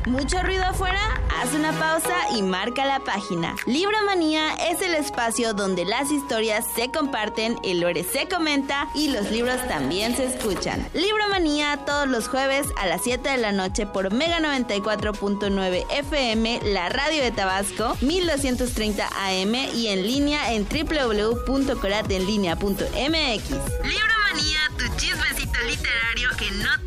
¿Mucho ruido afuera? Haz una pausa y marca la página. Libromanía es el espacio donde las historias se comparten, el lore se comenta y los libros también se escuchan. Libromanía todos los jueves a las 7 de la noche por Mega 94.9 FM, la radio de Tabasco, 1230 AM y en línea en www.corateenlinea.mx. Libromanía, tu chismecito literario que no te